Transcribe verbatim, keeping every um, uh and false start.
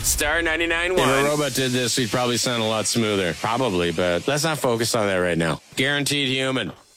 Star ninety-nine point If one. a robot did this, we'd probably sound a lot smoother. Probably, but let's not focus on that right now. Guaranteed human.